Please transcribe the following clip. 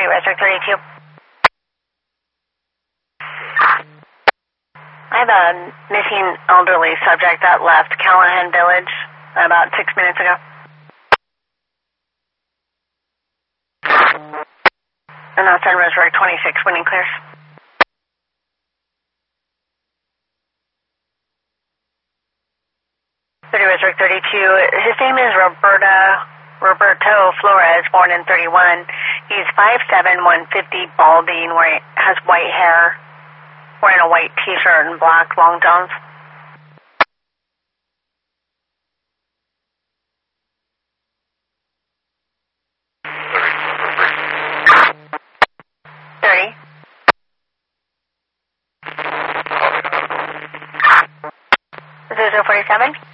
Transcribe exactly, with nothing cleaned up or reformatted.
Western thirty-two. I have a missing elderly subject that left Callahan Village about six minutes ago. And that's on Roseburg twenty-six, winning clears. thirty Roseburg thirty-two. His name is Roberta, Roberto Flores, born in thirty-one. He's five seven, one fifty, balding, wearing, has white hair, wearing a white t-shirt and black long johns. thirty. This is zero forty-seven.